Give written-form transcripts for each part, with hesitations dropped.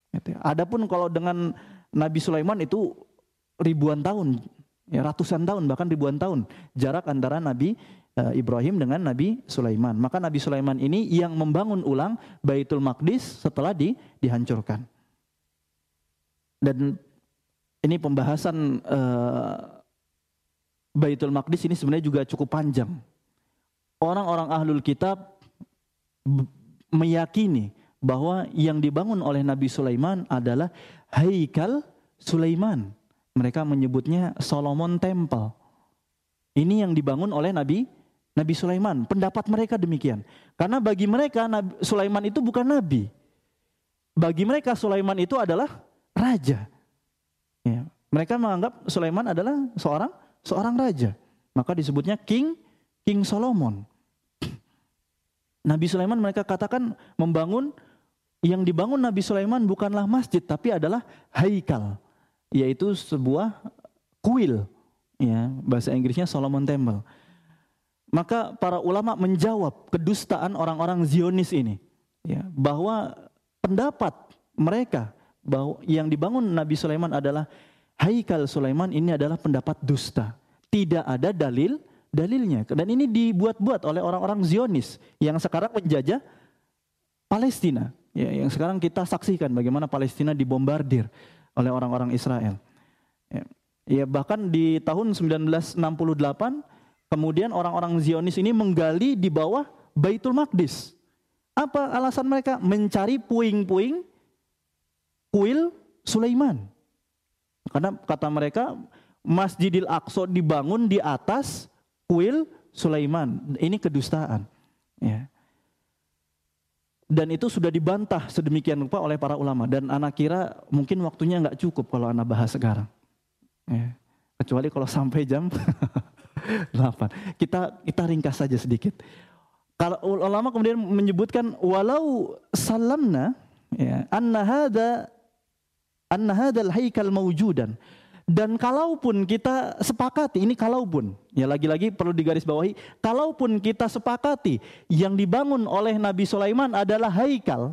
Gitu ya. Adapun kalau dengan Nabi Sulaiman itu ribuan tahun, ya, ratusan tahun bahkan ribuan tahun jarak antara Nabi Ibrahim dengan Nabi Sulaiman. Maka Nabi Sulaiman ini yang membangun ulang Baitul Maqdis setelah dihancurkan. Dan ini pembahasan Baitul Maqdis ini sebenarnya juga cukup panjang. Orang-orang ahlul kitab meyakini bahwa yang dibangun oleh Nabi Sulaiman adalah Haikal Sulaiman. Mereka menyebutnya Solomon Temple. Ini yang dibangun oleh Nabi Sulaiman. Pendapat mereka demikian. Karena bagi mereka Nabi Sulaiman itu bukan nabi. Bagi mereka Sulaiman itu adalah raja. Ya. Mereka menganggap Sulaiman adalah seorang raja. Maka disebutnya King Solomon. Nabi Sulaiman mereka katakan yang dibangun Nabi Sulaiman bukanlah masjid tapi adalah haikal, yaitu sebuah kuil. Ya, bahasa Inggrisnya Solomon Temple. Maka para ulama menjawab kedustaan orang-orang Zionis ini, ya, bahwa pendapat mereka bahwa yang dibangun Nabi Sulaiman adalah Haikal Sulaiman ini adalah pendapat dusta. Tidak ada dalilnya. Dan ini dibuat-buat oleh orang-orang Zionis yang sekarang menjajah Palestina. Ya, yang sekarang kita saksikan bagaimana Palestina dibombardir oleh orang-orang Israel. Ya, bahkan di tahun 1968 kemudian orang-orang Zionis ini menggali di bawah Baitul Maqdis. Apa alasan mereka? Mencari puing-puing kuil Sulaiman. Karena kata mereka Masjidil Aqsa dibangun di atas kuil Sulaiman. Ini kedustaan. Ya. Dan itu sudah dibantah sedemikian rupa oleh para ulama. Dan anak kira mungkin waktunya nggak cukup kalau anak bahas sekarang. Ya. Kecuali kalau sampai jam 8. Kita ringkas saja sedikit. Kalau ulama kemudian menyebutkan walau salamna ya, anna hadzal haikal mawjudan. Dan kalaupun kita sepakati, ini kalaupun, ya lagi-lagi perlu digarisbawahi, kalaupun kita sepakati yang dibangun oleh Nabi Sulaiman adalah haikal,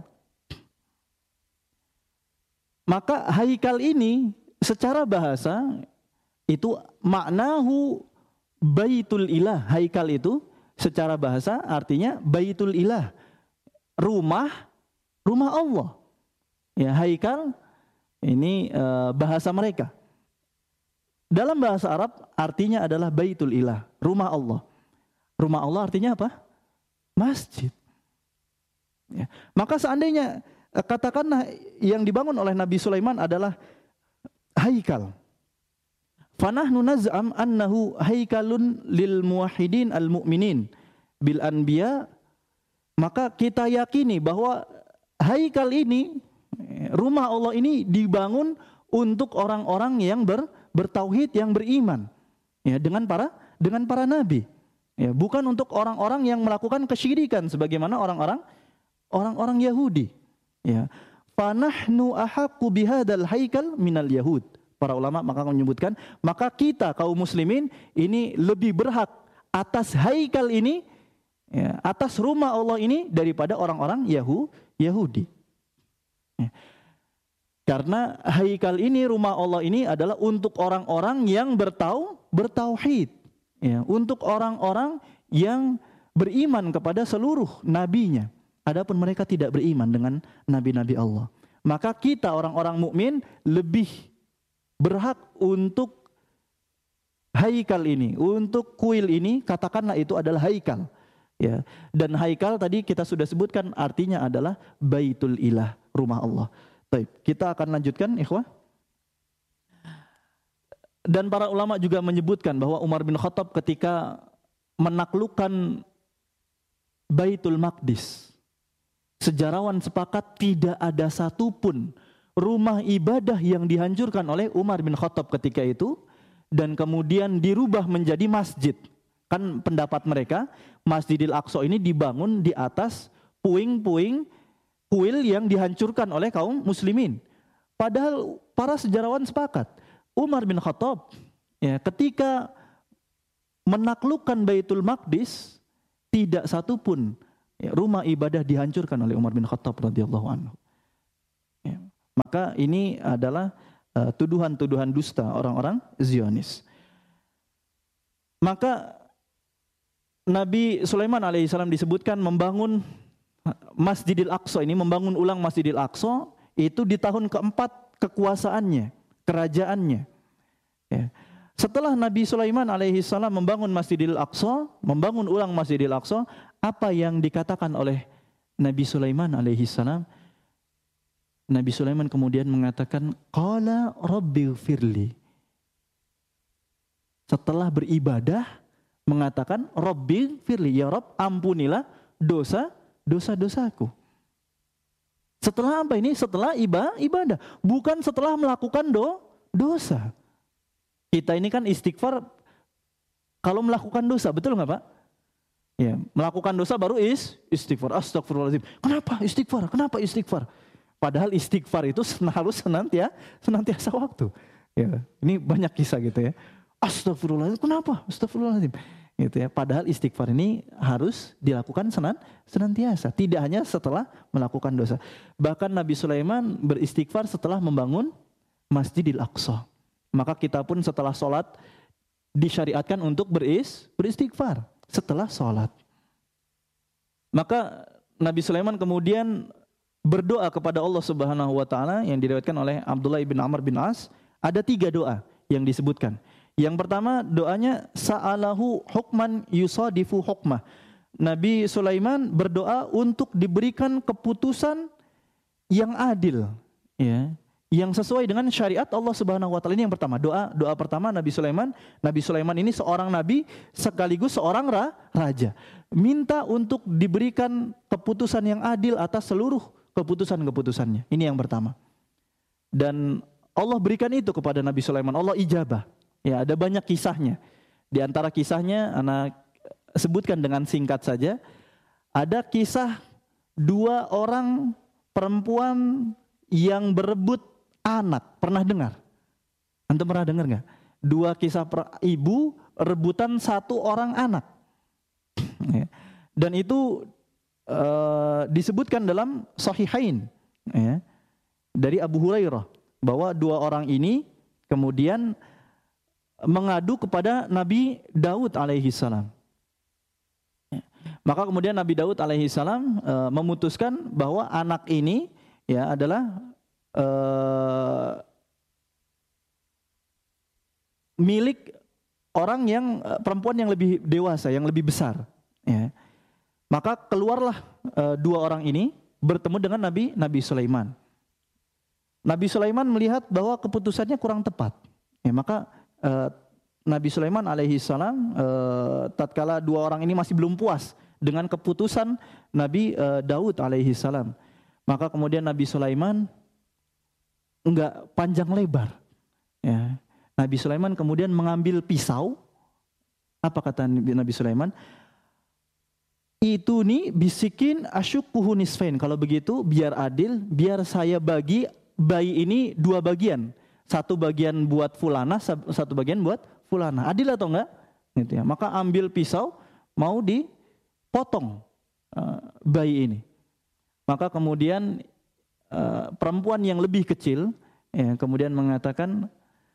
maka haikal ini secara bahasa itu maknahu baitul ilah. Haikal itu secara bahasa artinya baitul ilah, rumah Allah. Ya, haikal ini bahasa mereka. Dalam bahasa Arab artinya adalah baitul ilah, rumah Allah. Rumah Allah artinya apa? Masjid. Ya. Maka seandainya katakanlah yang dibangun oleh Nabi Sulaiman adalah haikal. Fanahnu naz'am annahu haikalun lil muwahhidin al mu'minin bil anbiya. Maka kita yakini bahwa haikal ini, rumah Allah ini dibangun untuk orang-orang yang bertauhid, yang beriman, ya, dengan para nabi, ya, bukan untuk orang-orang yang melakukan kesyirikan sebagaimana orang-orang Yahudi, ya. Fanahnu ahaqqu bihadzal haikal minal yahud. Para ulama maka menyebutkan, maka kita kaum muslimin ini lebih berhak atas haikal ini, ya, atas rumah Allah ini daripada orang-orang Yahudi. Ya. Karena haikal ini, rumah Allah ini adalah untuk orang-orang yang bertauhid, ya, untuk orang-orang yang beriman kepada seluruh nabinya. Adapun mereka tidak beriman dengan nabi-nabi Allah. Maka kita orang-orang mukmin lebih berhak untuk haikal ini, untuk kuil ini, katakanlah itu adalah haikal. Ya. Dan haikal tadi kita sudah sebutkan artinya adalah baitul ilah, rumah Allah. Baik, kita akan lanjutkan, ikhwah. Dan para ulama juga menyebutkan bahwa Umar bin Khattab ketika menaklukkan Baitul Maqdis, sejarawan sepakat tidak ada satupun rumah ibadah yang dihancurkan oleh Umar bin Khattab ketika itu dan kemudian dirubah menjadi masjid. Kan pendapat mereka, Masjidil Aqsa ini dibangun di atas puing-puing kuil yang dihancurkan oleh kaum muslimin. Padahal para sejarawan sepakat, Umar bin Khattab, ya, ketika menaklukkan Baitul Maqdis, tidak satupun, ya, rumah ibadah dihancurkan oleh Umar bin Khattab radhiyallahu anhu. Ya. Maka ini adalah tuduhan-tuduhan dusta orang-orang Zionis. Maka Nabi Sulaiman alaihissalam disebutkan membangun Masjidil Aqsa ini, membangun ulang Masjidil Aqsa itu di tahun keempat kekuasaannya, kerajaannya. Ya. Setelah Nabi Sulaiman alaihissalam membangun Masjidil Aqsa, membangun ulang Masjidil Aqsa, apa yang dikatakan oleh Nabi Sulaiman alaihissalam? Nabi Sulaiman kemudian mengatakan, qala rabbighfirli. Setelah beribadah mengatakan, rabbighfirli, ya Rabb, ampunilah dosa-dosaku. Setelah apa ini? Setelah ibadah, bukan setelah melakukan dosa. Kita ini kan istighfar kalau melakukan dosa, betul nggak Pak? Ya, melakukan dosa baru istighfar. Astagfirullahaladzim. Kenapa istighfar? Kenapa istighfar? Padahal istighfar itu harus senantiasa waktu. Ya, ini banyak kisah gitu ya. Astagfirullahaladzim. Kenapa? Astagfirullahaladzim. Gitu ya. Padahal istighfar ini harus dilakukan senantiasa, tidak hanya setelah melakukan dosa. Bahkan Nabi Sulaiman beristighfar setelah membangun Masjidil Aqsa. Maka kita pun setelah sholat disyariatkan untuk beristighfar setelah sholat. Maka Nabi Sulaiman kemudian berdoa kepada Allah Subhanahu wa taala yang diriwayatkan oleh Abdullah bin Amr bin As. Ada 3 doa yang disebutkan. Yang pertama doanya sa'alahu hukman yusadifu hukmah. Nabi Sulaiman berdoa untuk diberikan keputusan yang adil, ya, yang sesuai dengan syariat Allah Subhanahu wa taala. Ini yang pertama, doa pertama Nabi Sulaiman. Nabi Sulaiman ini seorang nabi sekaligus seorang raja. Minta untuk diberikan keputusan yang adil atas seluruh keputusan-keputusannya. Ini yang pertama. Dan Allah berikan itu kepada Nabi Sulaiman. Allah ijabah. Ya, ada banyak kisahnya. Di antara kisahnya anak sebutkan dengan singkat saja. Ada kisah 2 orang perempuan yang berebut anak. Pernah dengar? Antum pernah dengar nggak? 2 kisah ibu rebutan 1 orang anak. Ya. Dan itu disebutkan dalam Sahihain, ya, dari Abu Hurairah bahwa 2 orang ini kemudian mengadu kepada Nabi Daud alaihissalam. Ya. Maka kemudian Nabi Daud alaihissalam memutuskan bahwa anak ini ya adalah milik orang yang perempuan yang lebih dewasa, yang lebih besar. Ya. Maka keluarlah 2 orang ini bertemu dengan Nabi Sulaiman. Nabi Sulaiman melihat bahwa keputusannya kurang tepat. Ya, maka Nabi Sulaiman alaihissalam tatkala 2 orang ini masih belum puas dengan keputusan Nabi Daud alaihissalam. Maka kemudian Nabi Sulaiman enggak panjang lebar. Ya. Nabi Sulaiman kemudian mengambil pisau. Apa kata Nabi Sulaiman? Itu nih bisikin asyukuhu nisfain. Kalau begitu biar adil, biar saya bagi bayi ini 2 bagian. 1 bagian buat fulana, 1 bagian buat fulana. Adil atau enggak? Gitu ya. Maka ambil pisau mau dipotong bayi ini. Maka kemudian perempuan yang lebih kecil ya, kemudian mengatakan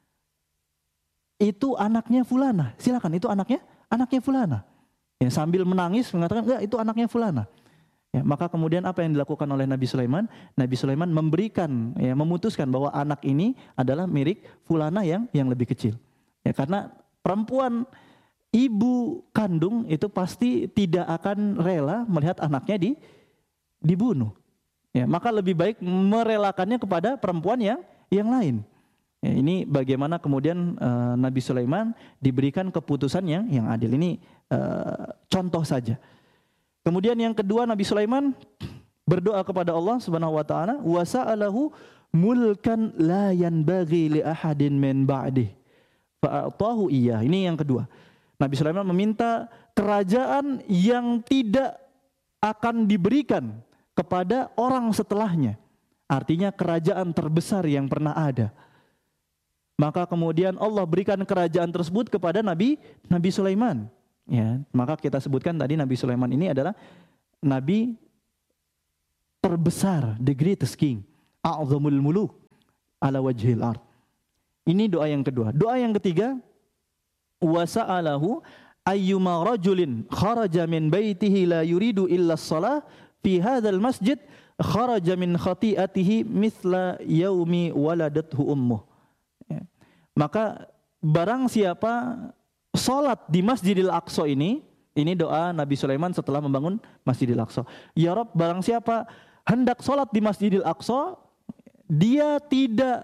itu anaknya fulana. Silakan, itu anaknya fulana. Ya, sambil menangis mengatakan enggak, itu anaknya fulana. Ya, maka kemudian apa yang dilakukan oleh Nabi Sulaiman? Nabi Sulaiman memberikan, ya, memutuskan bahwa anak ini adalah milik fulana yang lebih kecil. Ya, karena perempuan ibu kandung itu pasti tidak akan rela melihat anaknya dibunuh. Ya, maka lebih baik merelakannya kepada perempuan yang lain. Ya, ini bagaimana kemudian Nabi Sulaiman diberikan keputusan yang adil. Ini contoh saja. Kemudian yang kedua, Nabi Sulaiman berdoa kepada Allah Subhanahu wa taala, wa sa'alahu mulkan la yanbaghi li ahadin min ba'dih fa'atahu iyyah. Ini yang kedua. Nabi Sulaiman meminta kerajaan yang tidak akan diberikan kepada orang setelahnya. Artinya kerajaan terbesar yang pernah ada. Maka kemudian Allah berikan kerajaan tersebut kepada Nabi Sulaiman. Ya, maka kita sebutkan tadi Nabi Sulaiman ini adalah nabi terbesar, the greatest king. a'zamul muluk ala wajhil ard. Ini doa yang kedua. Doa yang ketiga, wa sa'alahu ayyuma rajulin kharaja min baitihi la yuridu illa shalah fi hadzal masjid kharaja min khati'atihi mithla yaumi waladathu ummuh. Ya. Maka barang siapa salat di Masjidil Aqsa ini doa Nabi Sulaiman setelah membangun Masjidil Aqsa. Ya Rabb, barang siapa hendak salat di Masjidil Aqsa, dia tidak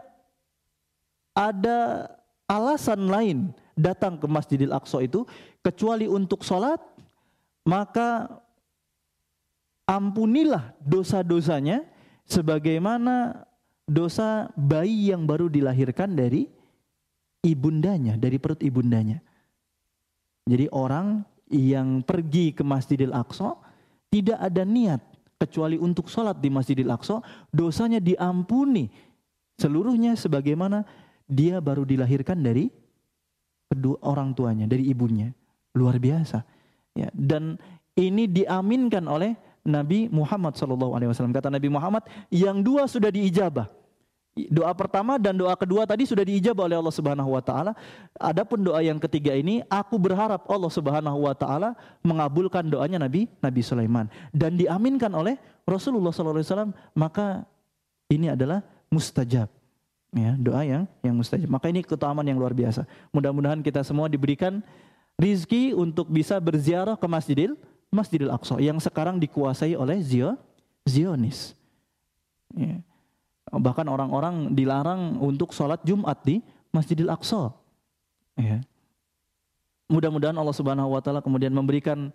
ada alasan lain datang ke Masjidil Aqsa itu kecuali untuk sholat, maka ampunilah dosa-dosanya sebagaimana dosa bayi yang baru dilahirkan dari ibundanya, dari perut ibundanya. Jadi orang yang pergi ke Masjidil Aqsa tidak ada niat kecuali untuk sholat di Masjidil Aqsa, dosanya diampuni seluruhnya sebagaimana dia baru dilahirkan dari kedua orang tuanya, dari ibunya. Luar biasa. Ya, dan ini diaminkan oleh Nabi Muhammad SAW. Kata Nabi Muhammad, yang dua sudah diijabah. Doa pertama dan doa kedua tadi sudah diijabah oleh Allah Subhanahu wa taala. Adapun doa yang ketiga ini, aku berharap Allah Subhanahu wa taala mengabulkan doanya Nabi Sulaiman dan diaminkan oleh Rasulullah SAW. Maka ini adalah mustajab. Ya, doa yang mustajab. Maka ini keutamaan yang luar biasa. Mudah-mudahan kita semua diberikan rizki untuk bisa berziarah ke Masjidil Aqsa yang sekarang dikuasai oleh Zionis. Ya. Bahkan orang-orang dilarang untuk sholat Jumat di Masjidil Aqsa. Ya. Mudah-mudahan Allah Subhanahu wa taala kemudian memberikan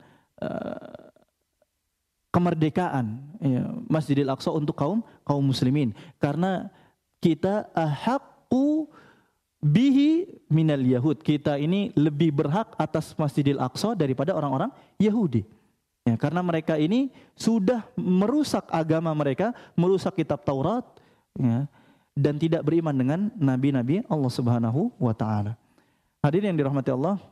kemerdekaan ya, Masjidil Aqsa untuk kaum muslimin, karena kita ahaqqu bihi minal Yahud. Kita ini lebih berhak atas Masjidil Aqsa daripada orang-orang Yahudi. Ya, karena mereka ini sudah merusak agama mereka, merusak kitab Taurat, ya, dan tidak beriman dengan nabi-nabi Allah Subhanahu wa taala. Hadirin yang dirahmati Allah.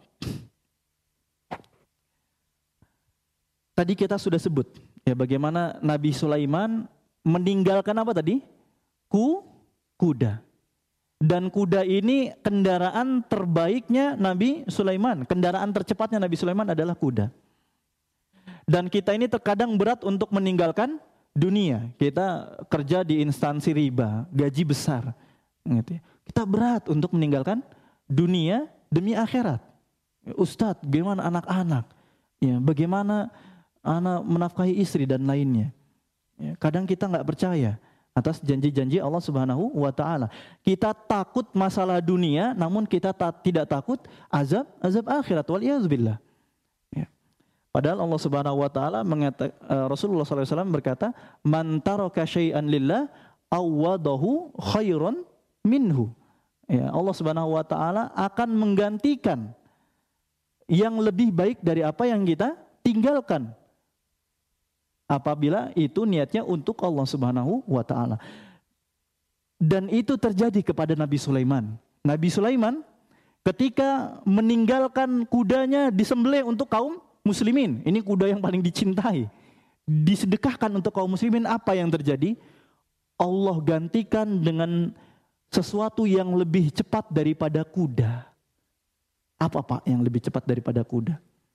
Tadi kita sudah sebut ya bagaimana Nabi Sulaiman meninggalkan apa tadi? Kuda. Dan kuda ini kendaraan terbaiknya Nabi Sulaiman. Kendaraan tercepatnya Nabi Sulaiman adalah kuda. Dan kita ini terkadang berat untuk meninggalkan dunia. Kita kerja di instansi riba, gaji besar. Kita berat untuk meninggalkan dunia demi akhirat. Ustadz, bagaimana anak-anak? Ya, bagaimana anak menafkahi istri dan lainnya? Ya, kadang kita nggak percaya atas janji-janji Allah Subhanahu wa taala. Kita takut masalah dunia, namun kita tidak takut azab akhirat. Waliyadzubillah. Ya. Padahal Allah Subhanahu wa taala Rasulullah SAW berkata, "Man taraka syai'an lillah awwadahu khairan minhu." Ya, Allah Subhanahu wa taala akan menggantikan yang lebih baik dari apa yang kita tinggalkan, apabila itu niatnya untuk Allah Subhanahu wa taala. Dan itu terjadi kepada Nabi Sulaiman. Nabi Sulaiman ketika meninggalkan kudanya disembelih untuk kaum muslimin. Ini kuda yang paling dicintai. Disedekahkan untuk kaum muslimin, apa yang terjadi? Allah gantikan dengan sesuatu yang lebih cepat daripada kuda. Apa Pak yang lebih cepat daripada kuda?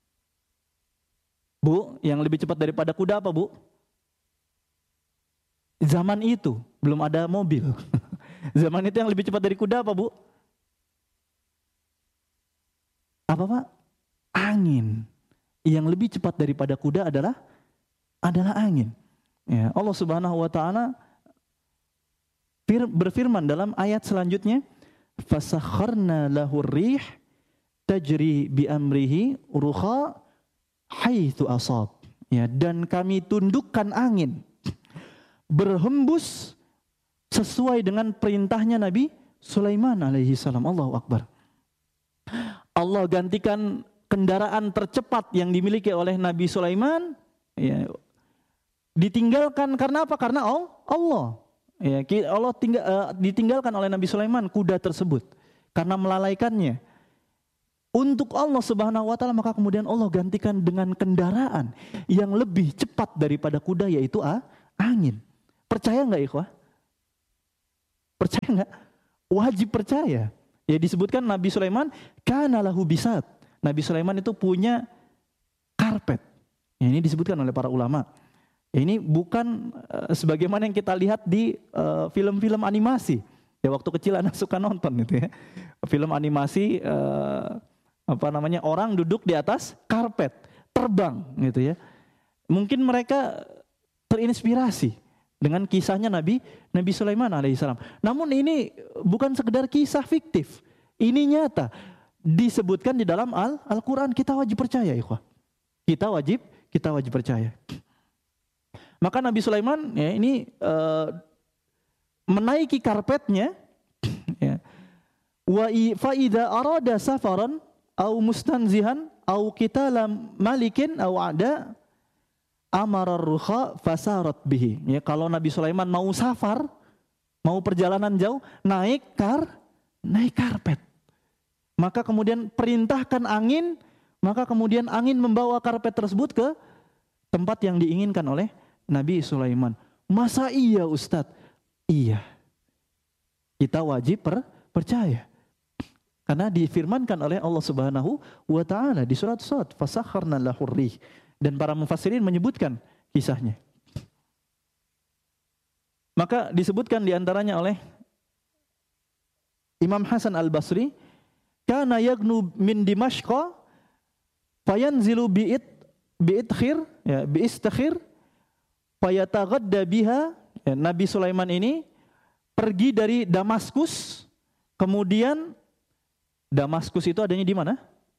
Bu, yang lebih cepat daripada kuda apa Bu? Zaman itu belum ada mobil. Zaman itu yang lebih cepat dari kuda apa Bu? Apa Pak? Angin. Yang lebih cepat daripada kuda adalah angin. Ya, Allah Subhanahu wa taala berfirman dalam ayat selanjutnya, fasakharna lahur rih tajri bi amrihi ruha haitsu asab. Ya, dan kami tundukkan angin berhembus sesuai dengan perintahnya Nabi Sulaiman alaihi salam. Allahu akbar. Allah gantikan kendaraan tercepat yang dimiliki oleh Nabi Sulaiman, ya, ditinggalkan karena apa? Karena Allah. Ya, Allah ditinggalkan oleh Nabi Sulaiman kuda tersebut karena melalaikannya untuk Allah Subhanahu wa taala, maka kemudian Allah gantikan dengan kendaraan yang lebih cepat daripada kuda, yaitu angin. Percaya enggak ikhwah? Percaya nggak? Wajib percaya. Ya disebutkan Nabi Sulaiman kana lahu bisat. Nabi Sulaiman itu punya karpet. Ya, ini disebutkan oleh para ulama. Ya, ini bukan sebagaimana yang kita lihat di film-film animasi. Ya waktu kecil anak suka nonton gitu ya. Film animasi orang duduk di atas karpet, terbang gitu ya. Mungkin mereka terinspirasi dengan kisahnya Nabi Sulaiman alaihissalam. Namun ini bukan sekedar kisah fiktif. Ini nyata. Disebutkan di dalam Al-Quran. Kita wajib percaya, ikhwah. Kita wajib percaya. Maka Nabi Sulaiman ya, ini menaiki karpetnya. Ya. Wa faida arada safaran au mustanzihan au qitalam malikin au ada amarar ruha fasarat bihi. Ya, kalau Nabi Sulaiman mau safar, mau perjalanan jauh, naik karpet. Maka kemudian perintahkan angin, maka kemudian angin membawa karpet tersebut ke tempat yang diinginkan oleh Nabi Sulaiman. Masa iya Ustadz? Iya. Kita wajib percaya. Karena difirmankan oleh Allah Subhanahu wa taala di surat Sad, fasakharna lahur rih. Dan para mufassirin menyebutkan kisahnya. Maka disebutkan diantaranya oleh Imam Hasan al-Basri, kana yagnu min Dimashqa fayanzilu bi'idkhir, ya, bi'istakhir fayataghadda biha. Ya, Nabi Sulaiman ini pergi dari Damaskus, kemudian Damaskus itu adanya di mana?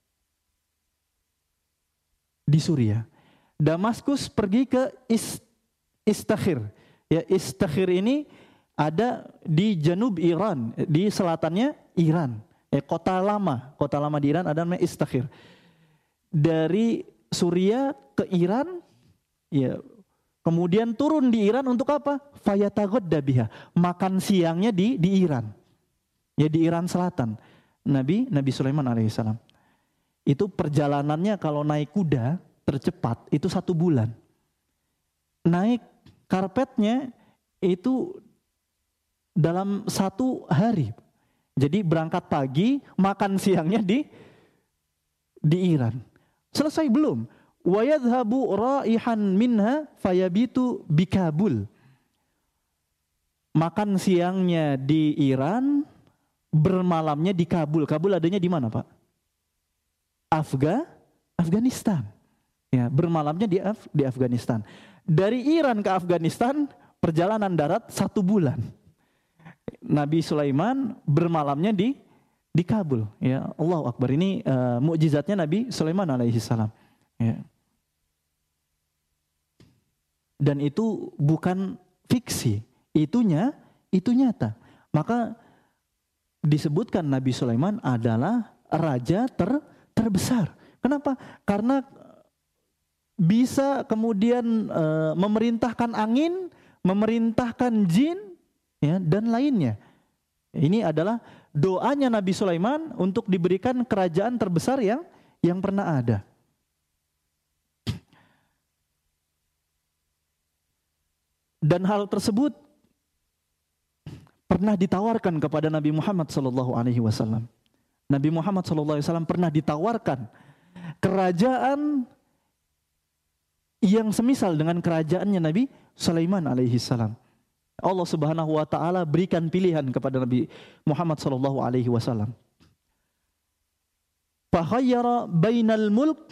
Di Suriah. Damaskus pergi ke Istakhir. Ya, Istakhir ini ada di janub Iran, di selatannya Iran. Kota lama di Iran ada namanya Istakhir. Dari Suriah ke Iran, ya, kemudian turun di Iran untuk apa? Fayataghadda biha. Makan siangnya di Iran. Ya, di Iran Selatan. Nabi Sulaiman alaihissalam. Itu perjalanannya kalau naik kuda tercepat itu 1 bulan. Naik karpetnya itu dalam 1 hari. Jadi berangkat pagi, makan siangnya di Iran. Selesai belum? Wa yadhhabu raihan minha fayabitu bikabul. Makan siangnya di Iran, bermalamnya di Kabul. Kabul adanya di mana, Pak? Afghanistan. Ya, bermalamnya di Afghanistan. Dari Iran ke Afghanistan perjalanan darat 1 bulan. Nabi Sulaiman bermalamnya di Kabul. Ya, Allahu Akbar. Ini mukjizatnya Nabi Sulaiman alaihissalam. Ya. Dan itu bukan fiksi, itu nyata. Maka disebutkan Nabi Sulaiman adalah raja terbesar. Kenapa? Karena bisa kemudian memerintahkan angin, memerintahkan jin, ya, dan lainnya. Ini adalah doanya Nabi Sulaiman untuk diberikan kerajaan terbesar yang pernah ada. Dan hal tersebut pernah ditawarkan kepada Nabi Muhammad SAW. Nabi Muhammad SAW pernah ditawarkan kerajaan yang semisal dengan kerajaannya Nabi Sulaiman alaihissalam. Allah Subhanahu wa taala berikan pilihan kepada Nabi Muhammad SAW. Fakhayyara bainal mulk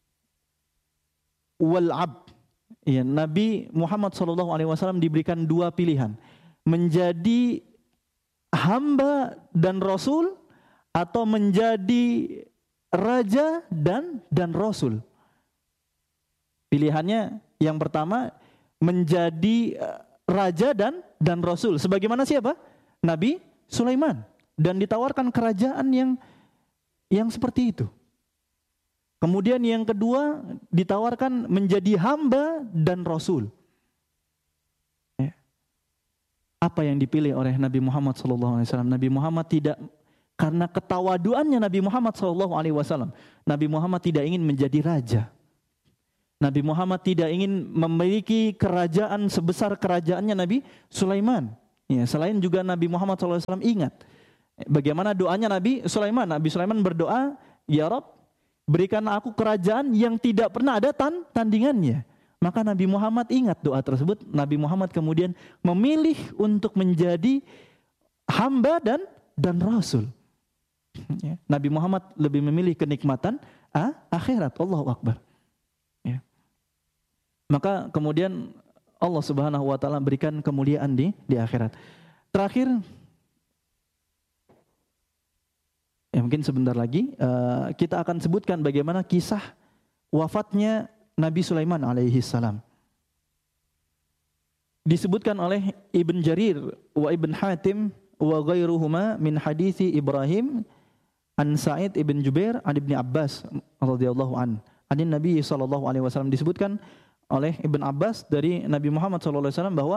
wal 'abd. Ya, Nabi Muhammad SAW diberikan 2 pilihan. Menjadi hamba dan rasul atau menjadi raja dan rasul. Pilihannya yang pertama menjadi raja dan rasul. Sebagaimana siapa? Nabi Sulaiman. Dan ditawarkan kerajaan yang seperti itu. Kemudian yang kedua ditawarkan menjadi hamba dan rasul. Apa yang dipilih oleh Nabi Muhammad SAW? Nabi Muhammad tidak, karena ketawaduannya Nabi Muhammad SAW, Nabi Muhammad tidak ingin menjadi raja. Nabi Muhammad tidak ingin memiliki kerajaan sebesar kerajaannya Nabi Sulaiman. Ya, selain juga Nabi Muhammad SAW ingat bagaimana doanya Nabi Sulaiman. Nabi Sulaiman berdoa, ya Rabb, berikan aku kerajaan yang tidak pernah ada tandingannya. Maka Nabi Muhammad ingat doa tersebut. Nabi Muhammad kemudian memilih untuk menjadi hamba dan rasul. Ya. Nabi Muhammad lebih memilih kenikmatan akhirat. Allahu Akbar. Ya. Maka kemudian Allah Subhanahu wa taala berikan kemuliaan di akhirat. Terakhir, ya mungkin sebentar lagi kita akan sebutkan bagaimana kisah wafatnya Nabi Sulaiman alaihi salam. Disebutkan oleh Ibn Jarir wa Ibn Hatim wa ghairuhuma min hadithi Ibrahim an Sa'id ibn Jubair an Ibn Abbas radhiyallahu an. Anin Nabi sallallahu alaihi wasallam, disebutkan oleh Ibn Abbas dari Nabi Muhammad sallallahu alaihi wasallam bahwa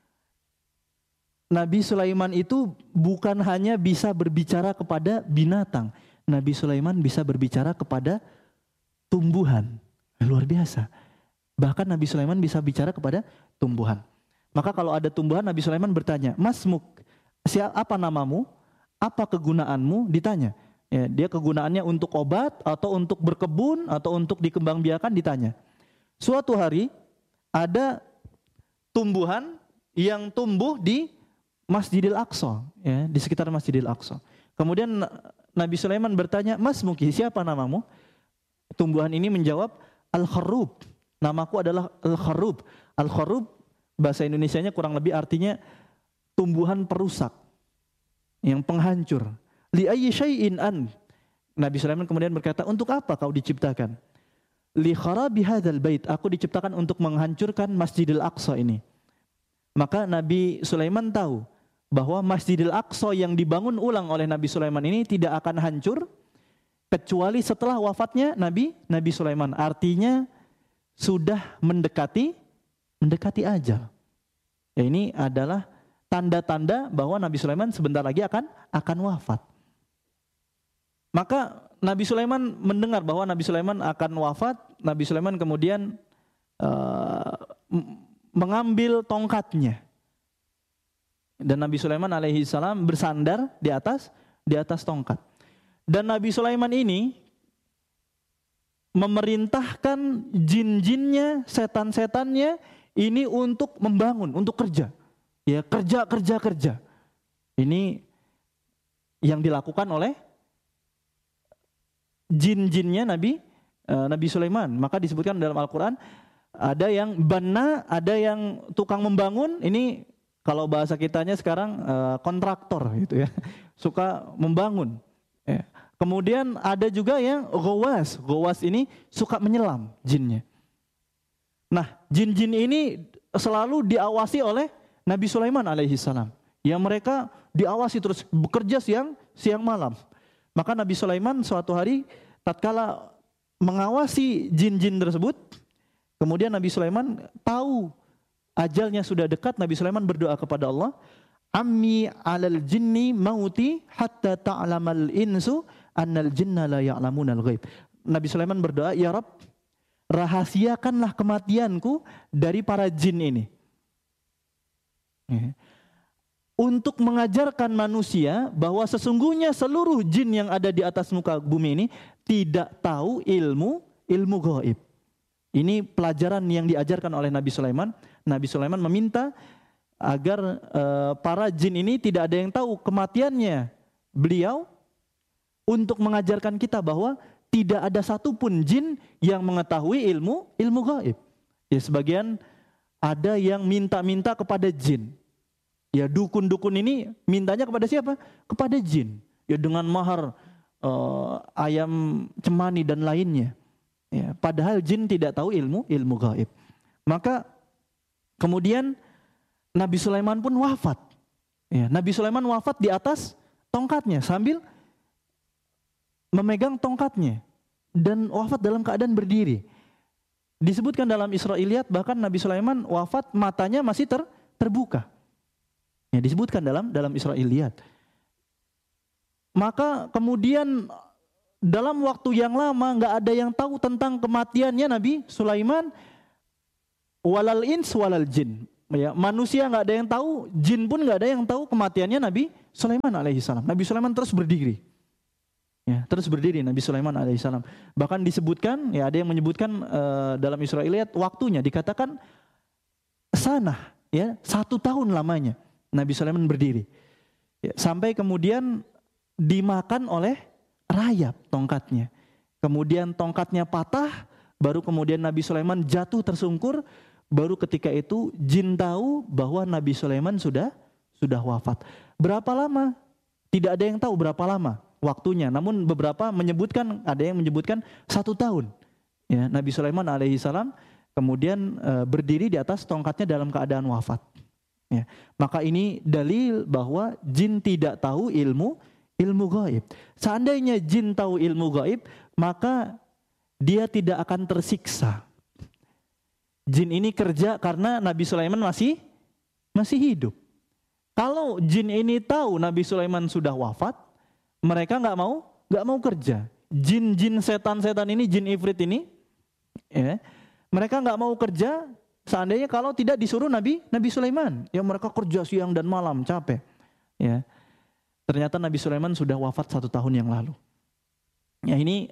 Nabi Sulaiman itu bukan hanya bisa berbicara kepada binatang. Nabi Sulaiman bisa berbicara kepada tumbuhan. Luar biasa. Bahkan Nabi Sulaiman bisa bicara kepada tumbuhan. Maka kalau ada tumbuhan, Nabi Sulaiman bertanya, Masmuk, apa namamu? Apa kegunaanmu? Ditanya. Ya, dia kegunaannya untuk obat atau untuk berkebun atau untuk dikembangbiakan, ditanya. Suatu hari ada tumbuhan yang tumbuh di Masjidil Aqsa, ya, di sekitar Masjidil Aqsa. Kemudian Nabi Sulaiman bertanya, Masmuk, siapa namamu? Tumbuhan ini menjawab, Al-Kharrub. Namaku adalah Al-Kharrub. Al-Kharrub bahasa Indonesianya kurang lebih artinya tumbuhan perusak, yang penghancur. Li ayyi syai'in an. Nabi Sulaiman kemudian berkata, untuk apa kau diciptakan? Li kharabi hadzal bait. Aku diciptakan untuk menghancurkan Masjidil Aqsa ini. Maka Nabi Sulaiman tahu bahwa Masjidil Aqsa yang dibangun ulang oleh Nabi Sulaiman ini tidak akan hancur kecuali setelah wafatnya Nabi Sulaiman. Artinya sudah mendekati ajal. Ya, ini adalah tanda-tanda bahwa Nabi Sulaiman sebentar lagi akan wafat. Maka Nabi Sulaiman mendengar bahwa Nabi Sulaiman akan wafat. Nabi Sulaiman kemudian mengambil tongkatnya. Dan Nabi Sulaiman alaihi salam bersandar di atas tongkat. Dan Nabi Sulaiman ini memerintahkan jin-jinnya, setan-setannya ini untuk membangun, untuk kerja. Ya, kerja. Ini yang dilakukan oleh jin-jinnya Nabi Sulaiman. Maka disebutkan dalam Al-Quran, ada yang bana, ada yang tukang membangun. Ini kalau bahasa kitanya sekarang kontraktor gitu ya, suka membangun. Ya. Kemudian ada juga yang ghawas. Ghawas ini suka menyelam jinnya. Nah, jin-jin ini selalu diawasi oleh Nabi Sulaiman alaihi salam. Yang mereka diawasi terus bekerja siang malam. Maka Nabi Sulaiman suatu hari tatkala mengawasi jin-jin tersebut, kemudian Nabi Sulaiman tahu ajalnya sudah dekat. Nabi Sulaiman berdoa kepada Allah, Ammi alal jinni mauti hatta ta'lamal insu annal jinna la ya'lamunal ghaib. Nabi Sulaiman berdoa, ya Rabb, rahasiakanlah kematianku dari para jin ini. Untuk mengajarkan manusia bahwa sesungguhnya seluruh jin yang ada di atas muka bumi ini tidak tahu ilmu gaib. Ini pelajaran yang diajarkan oleh Nabi Sulaiman. Nabi Sulaiman meminta agar para jin ini tidak ada yang tahu kematiannya beliau, untuk mengajarkan kita bahwa tidak ada satupun jin yang mengetahui ilmu gaib. Ya, sebagian ada yang minta-minta kepada jin. Ya, dukun-dukun ini mintanya kepada siapa? Kepada jin. Ya, dengan mahar ayam cemani dan lainnya. Ya, padahal jin tidak tahu ilmu gaib. Maka kemudian Nabi Sulaiman pun wafat. Ya, Nabi Sulaiman wafat di atas tongkatnya sambil memegang tongkatnya dan wafat dalam keadaan berdiri. Disebutkan dalam Israiliyat bahkan Nabi Sulaiman wafat matanya masih terbuka. Ya, disebutkan dalam Israiliyat. Maka kemudian dalam waktu yang lama nggak ada yang tahu tentang kematiannya Nabi Sulaiman, walal ins walal jin. Ya, manusia nggak ada yang tahu, jin pun nggak ada yang tahu kematiannya Nabi Sulaiman alaihissalam. Nabi Sulaiman terus berdiri. Ya, terus berdiri Nabi Sulaiman alaihissalam. Bahkan disebutkan, ya ada yang menyebutkan dalam Israiliyat waktunya dikatakan sana, ya 1 tahun lamanya Nabi Sulaiman berdiri. Ya, sampai kemudian dimakan oleh rayap tongkatnya. Kemudian tongkatnya patah, baru kemudian Nabi Sulaiman jatuh tersungkur. Baru ketika itu jin tahu bahwa Nabi Sulaiman sudah wafat. Berapa lama? Tidak ada yang tahu berapa lama waktunya. Namun beberapa menyebutkan, ada yang menyebutkan 1 tahun. Ya, Nabi Sulaiman alaihissalam kemudian berdiri di atas tongkatnya dalam keadaan wafat. Ya, maka ini dalil bahwa jin tidak tahu ilmu gaib. Seandainya jin tahu ilmu gaib, maka dia tidak akan tersiksa. Jin ini kerja karena Nabi Sulaiman masih hidup. Kalau jin ini tahu Nabi Sulaiman sudah wafat, mereka nggak mau kerja. Jin setan ini, jin ifrit ini, ya, mereka nggak mau kerja. Seandainya kalau tidak disuruh Nabi Sulaiman, ya mereka kerja siang dan malam capek. Ya, ternyata Nabi Sulaiman sudah wafat 1 tahun yang lalu. Ya, ini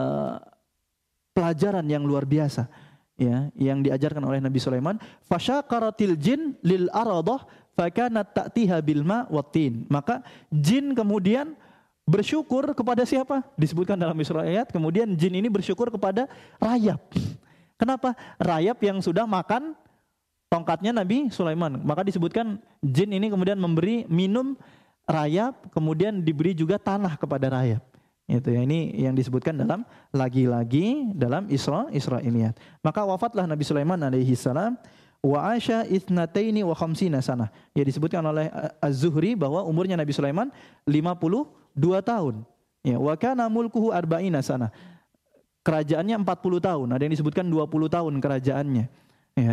pelajaran yang luar biasa. Ya, yang diajarkan oleh Nabi Sulaiman, fasyaqaratil jin lil aradah fakanat ta'tiha bil ma wattin. Maka jin kemudian bersyukur kepada siapa? Disebutkan dalam Israiliyat, kemudian jin ini bersyukur kepada rayap. Kenapa? Rayap yang sudah makan tongkatnya Nabi Sulaiman. Maka disebutkan jin ini kemudian memberi minum rayap, kemudian diberi juga tanah kepada rayap. Itu ya, ini yang disebutkan dalam lagi-lagi dalam Israiliyat. Maka wafatlah Nabi Sulaiman alaihi salam wa asya ithnataini wa khamsina sanah. Ya, disebutkan oleh Az-Zuhri bahwa umurnya Nabi Sulaiman 52 tahun. Ya, wa kana mulkuhu arba'ina sanah. Kerajaannya 40 tahun. Ada yang disebutkan 20 tahun kerajaannya. Ya.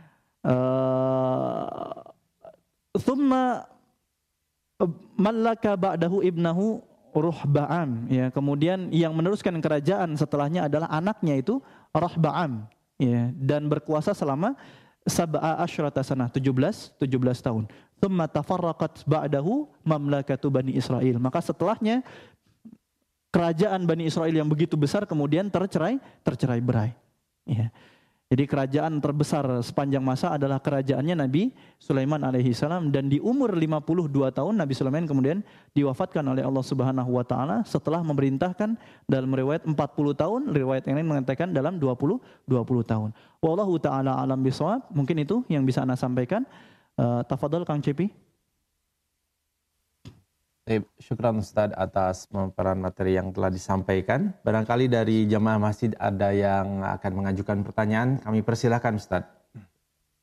Thumma mallaka ba'dahu ibnahu Ruhba'am, ya, kemudian yang meneruskan kerajaan setelahnya adalah anaknya itu Ruhba'am, ya, dan berkuasa selama 17 tahun. Tsumma tafarraqat ba'dahu mamlakatu Bani Israil. Maka setelahnya kerajaan Bani Israil yang begitu besar kemudian tercerai-berai. Ya. Jadi kerajaan terbesar sepanjang masa adalah kerajaannya Nabi Sulaiman alaihi salam, dan di umur 52 tahun Nabi Sulaiman kemudian diwafatkan oleh Allah Subhanahu wa taala setelah memerintahkan dalam riwayat 40 tahun, riwayat yang lain mengatakan dalam 20 tahun. Wallahu taala alam bisawab. Mungkin itu yang bisa Anda sampaikan. Tafadhol Kang Cepi. Syukran Ustadz atas pemaparan materi yang telah disampaikan. Barangkali dari jamaah masjid ada yang akan mengajukan pertanyaan, kami persilahkan Ustadz.